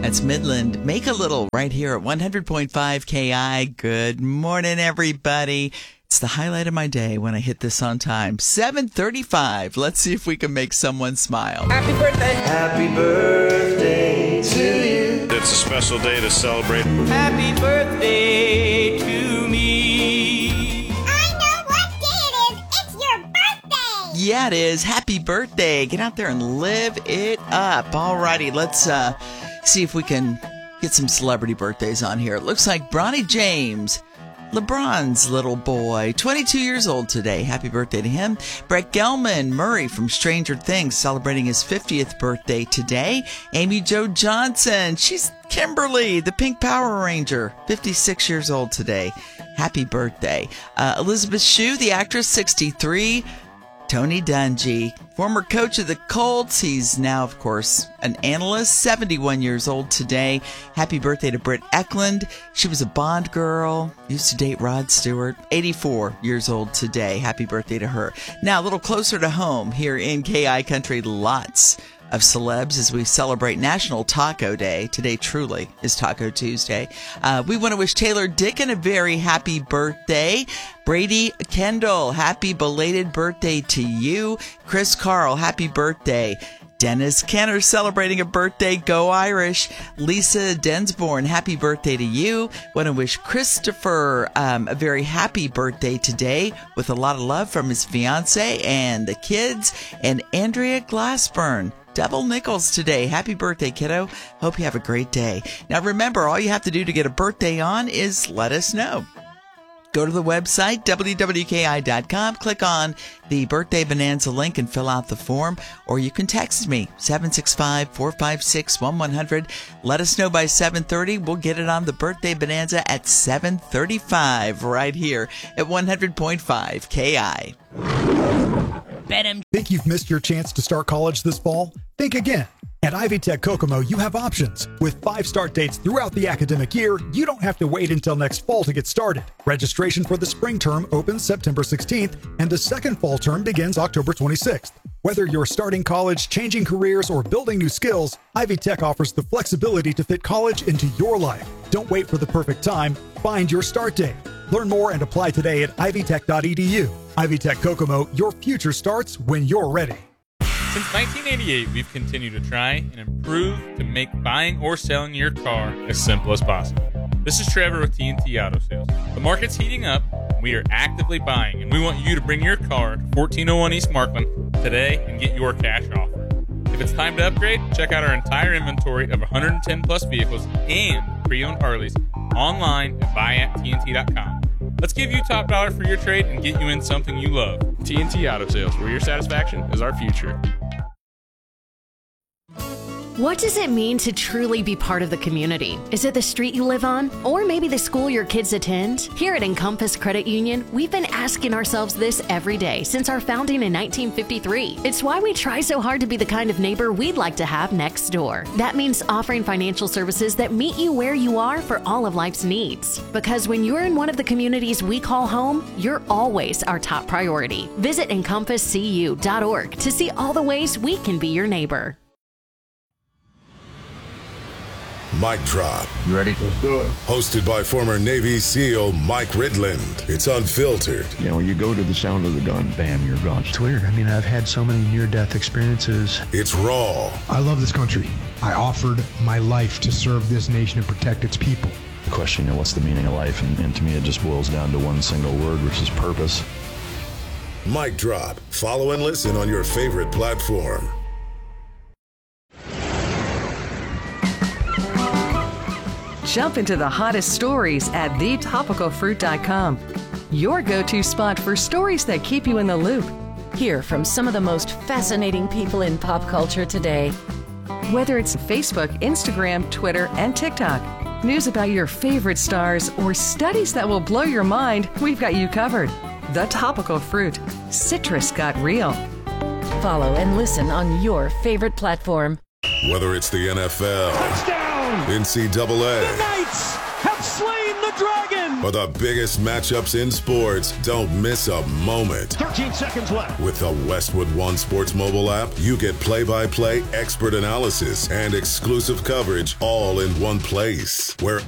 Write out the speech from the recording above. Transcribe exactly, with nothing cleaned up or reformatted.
That's Midland. Make a Little right here at one hundred point five K I. Good morning, everybody. It's the highlight of my day when I hit this on time. seven thirty-five. Let's see if we can make someone smile. Happy birthday. Happy birthday to you. It's a special day to celebrate. Happy birthday to me. I know what day it is. It's your birthday. Yeah, it is. Happy birthday. Get out there and live it up. All righty, let's uh, see if we can get some celebrity birthdays on here. It looks like Bronny James, LeBron's little boy, twenty-two years old today. Happy birthday to him. Brett Gelman Murray from Stranger Things celebrating his fiftieth birthday today. Amy Jo Johnson, she's Kimberly, the Pink Power Ranger, fifty-six years old today. Happy birthday. Uh, Elizabeth Shue, the actress, sixty-three. Tony Dungy, former coach of the Colts. He's now, of course, an analyst, seventy-one years old today. Happy birthday to Britt Eklund. She was a Bond girl, used to date Rod Stewart, eighty-four years old today. Happy birthday to her. Now, a little closer to home here in K I Country, lots of celebs as we celebrate National Taco Day. Today truly is Taco Tuesday. Uh, we want to wish Taylor Dickin a very happy birthday. Brady Kendall, happy belated birthday to you. Chris Carl, happy birthday. Dennis Kenner celebrating a birthday. Go Irish. Lisa Densborn, happy birthday to you. Want to wish Christopher um, a very happy birthday today with a lot of love from his fiance and the kids. And Andrea Glassburn, double nickels today. Happy birthday, kiddo. Hope you have a great day. Now remember, all you have to do to get a birthday on is let us know. Go to the website, W W K I dot com, click on the Birthday Bonanza link and fill out the form, or you can text me, seven six five, four five six, one one zero zero. Let us know by seven thirty. We'll get it on the Birthday Bonanza at seven thirty-five right here at one hundred point five K I. Bet him. Think you've missed your chance to start college this fall? Think again. At Ivy Tech Kokomo, you have options. With five start dates throughout the academic year, you don't have to wait until next fall to get started. Registration for the spring term opens September sixteenth, and the second fall term begins October twenty-sixth. Whether you're starting college, changing careers, or building new skills, Ivy Tech offers the flexibility to fit college into your life. Don't wait for the perfect time. Find your start date. Learn more and apply today at ivy tech dot e d u. Ivy Tech Kokomo, your future starts when you're ready. Since nineteen eighty-eight, we've continued to try and improve to make buying or selling your car as simple as possible. This is Trevor with T N T Auto Sales. The market's heating up. We are actively buying, and we want you to bring your car to fourteen oh one East Markland today and get your cash offer. If it's time to upgrade, check out our entire inventory of one hundred ten plus vehicles and pre-owned Harleys online at buy at T N T dot com. Let's give you top dollar for your trade and get you in something you love. T N T Auto Sales, where your satisfaction is our future. What does it mean to truly be part of the community? Is it the street you live on? Or maybe the school your kids attend? Here at Encompass Credit Union, we've been asking ourselves this every day since our founding in nineteen fifty-three. It's why we try so hard to be the kind of neighbor we'd like to have next door. That means offering financial services that meet you where you are for all of life's needs. Because when you're in one of the communities we call home, you're always our top priority. Visit encompass c u dot org to see all the ways we can be your neighbor. Mic Drop. You ready? Let's do it. Hosted by former Navy SEAL Mike Ridland. It's unfiltered. You know, when you go to the sound of the gun, bam, you're gone. It's weird. I mean, I've had so many near-death experiences. It's raw. I love this country. I offered my life to serve this nation and protect its people. The question, you know, what's the meaning of life? And, and to me, it just boils down to one single word, which is purpose. Mic Drop. Follow and listen on your favorite platform. Jump into the hottest stories at the topical fruit dot com. Your go-to spot for stories that keep you in the loop. Hear from some of the most fascinating people in pop culture today. Whether it's Facebook, Instagram, Twitter, and TikTok, news about your favorite stars, or studies that will blow your mind, we've got you covered. The Topical Fruit. Citrus got real. Follow and listen on your favorite platform. Whether it's the N F L, touchdown, N C double A, the Knights have slain the the Dragon! For the biggest matchups in sports, don't miss a moment. thirteen seconds left. With the Westwood One Sports mobile app, you get play-by-play expert analysis and exclusive coverage all in one place. Where